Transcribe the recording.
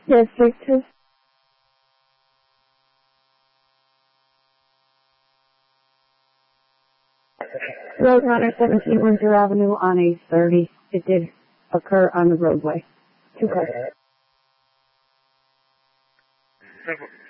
District 2. Roadrunner 17 Windsor Avenue on A30. It did occur on the roadway. 2 cars.